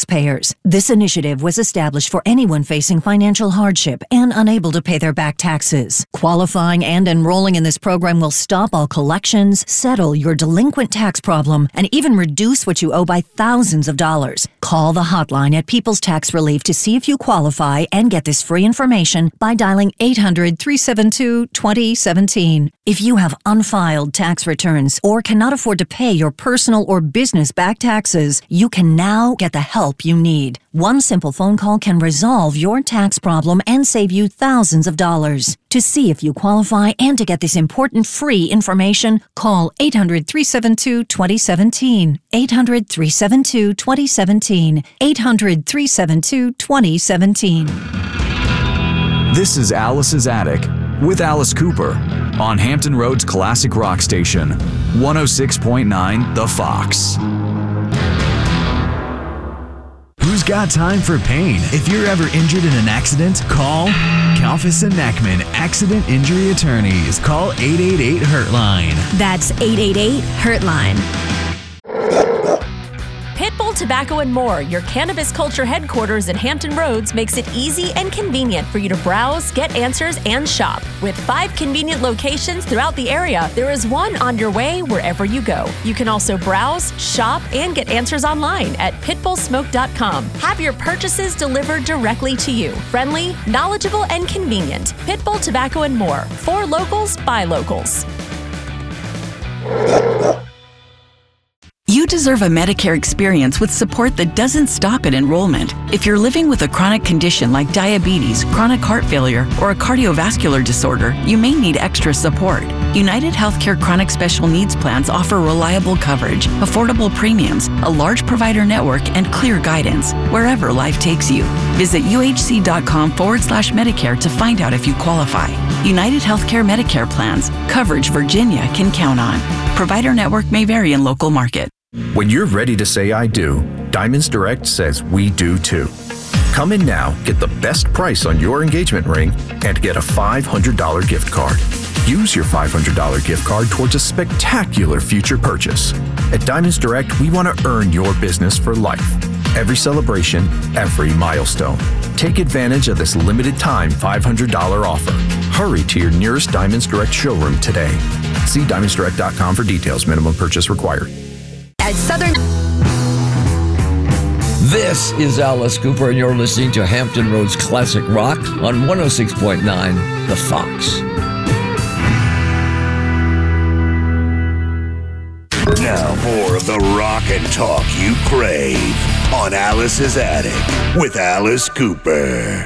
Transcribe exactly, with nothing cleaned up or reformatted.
taxpayers. This initiative was established for anyone facing financial hardship and unable to pay their back taxes. Qualifying and enrolling in this program will stop all collections, settle your delinquent tax problem, and even reduce what you owe by thousands of dollars. Call the hotline at People's Tax Relief to see if you qualify and get this free information by dialing eight hundred, three seven two, two zero one seven. If you have unfiled tax returns or cannot afford to pay your personal or business back taxes, you can now get the help you need. One simple phone call can resolve your tax problem and save you thousands of dollars. To see if you qualify and to get this important free information, call eight hundred, three seven two, two zero one seven. eight hundred, three seven two, two zero one seven. eight hundred, three seven two, two zero one seven. This is Alice's Attic with Alice Cooper on Hampton Roads Classic Rock Station, one oh six point nine The Fox. Who's got time for pain? If you're ever injured in an accident, call Kalfas and Nackman Accident Injury Attorneys. Call eight eight eight Hurtline. That's eight eight eight Hurtline. Pitbull Tobacco and More, your cannabis culture headquarters in Hampton Roads, makes it easy and convenient for you to browse, get answers, and shop. With five convenient locations throughout the area, there is one on your way wherever you go. You can also browse, shop, and get answers online at pitbull smoke dot com. Have your purchases delivered directly to you. Friendly, knowledgeable, and convenient. Pitbull Tobacco and More. For locals, by locals. You deserve a Medicare experience with support that doesn't stop at enrollment. If you're living with a chronic condition like diabetes, chronic heart failure, or a cardiovascular disorder, you may need extra support. United Healthcare Chronic Special Needs Plans offer reliable coverage, affordable premiums, a large provider network, and clear guidance wherever life takes you. Visit uhc.com forward slash Medicare to find out if you qualify. United Healthcare Medicare Plans. Coverage Virginia can count on. Provider network may vary in local market. When you're ready to say I do, Diamonds Direct says we do too. Come in now, get the best price on your engagement ring, and get a five hundred dollars gift card. Use your five hundred dollars gift card towards a spectacular future purchase. At Diamonds Direct, we want to earn your business for life. Every celebration, every milestone. Take advantage of this limited time five hundred dollars offer. Hurry to your nearest Diamonds Direct showroom today. See diamonds direct dot com for details. Minimum purchase required. At Southern... This is Alice Cooper, and you're listening to Hampton Roads Classic Rock on one oh six point nine The Fox. Now more of the rock and talk you crave on Alice's Attic with Alice Cooper.